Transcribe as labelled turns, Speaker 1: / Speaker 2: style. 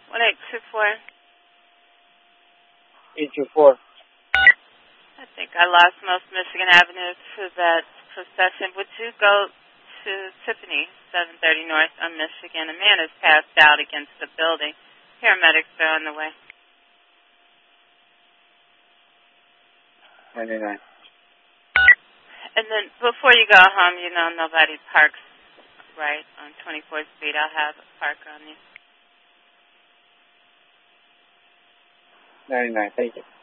Speaker 1: 1824.
Speaker 2: 824.
Speaker 1: I think I lost most Michigan Avenue to that procession. Would you go to Tiffany, 730 North on Michigan? A man is passed out against the building. Paramedics are on the way.
Speaker 2: 99.
Speaker 1: And then before you go home, you know nobody parks right on 24th Street. I'll have a parker on you.
Speaker 2: 99. Thank you.